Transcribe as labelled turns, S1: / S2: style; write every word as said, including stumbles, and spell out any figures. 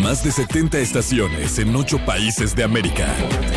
S1: Más de setenta estaciones en ocho países de América.